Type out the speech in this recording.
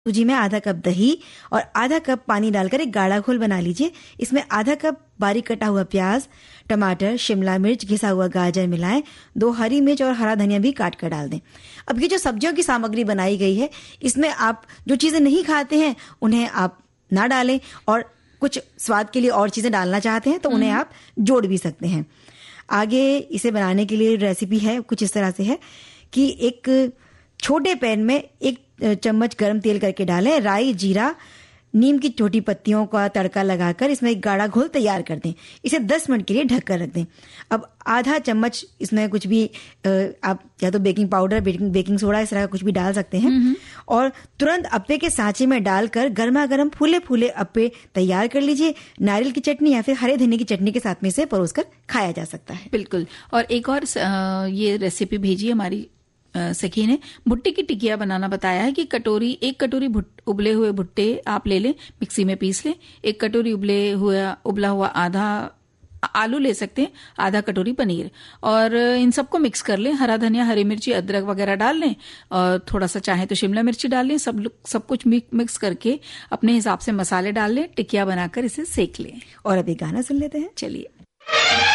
सूजी में आधा कप दही और आधा कप पानी डालकर एक गाढ़ा घोल बना लीजिए। इसमें आधा कप बारीक कटा हुआ प्याज, टमाटर, शिमला मिर्च, घिसा हुआ गाजर मिलाएं। 2 हरी मिर्च और हरा धनिया भी काट कर डाल दें। अब ये जो सब्जियों की सामग्री बनाई गई है, इसमें आप जो चीजें नहीं खाते हैं उन्हें आप ना डालें, और कुछ स्वाद के लिए और चीजें डालना चाहते हैं तो उन्हें आप जोड़ भी सकते हैं। आगे इसे बनाने के लिए रेसिपी है कुछ इस तरह से है कि एक छोटे पैन में 1 चम्मच गरम तेल करके डालें। राई, जीरा, नीम की छोटी पत्तियों का तड़का लगाकर इसमें एक गाढ़ा घोल तैयार कर दें। इसे 10 मिनट के लिए ढक कर रख दें। अब आधा चम्मच इसमें कुछ भी आप या तो बेकिंग पाउडर, बेकिंग सोडा इस तरह का कुछ भी डाल सकते हैं, और तुरंत अप्पे के सांचे में डालकर गर्मा गर्म फूले फूले अप्पे तैयार कर लीजिए। नारियल की चटनी या फिर हरे धनिया की चटनी के साथ में इसे परोसकर खाया जा सकता है। बिल्कुल। और एक और ये रेसिपी भेजी हमारी सखी ने, भुट्टे की टिकिया बनाना बताया है कि 1 कटोरी उबले हुए भुट्टे आप ले लें, मिक्सी में पीस लें। 1 कटोरी उबला हुआ आधा आलू ले सकते हैं, आधा कटोरी पनीर, और इन सबको मिक्स कर लें। हरा धनिया, हरी मिर्ची, अदरक वगैरह डाल लें, और थोड़ा सा चाहे तो शिमला मिर्ची डाल लें। सब कुछ मिक्स करके अपने हिसाब से मसाले डाल लें, टिकिया बनाकर इसे सेक लें। और अभी गाना सुन लेते हैं, चलिए।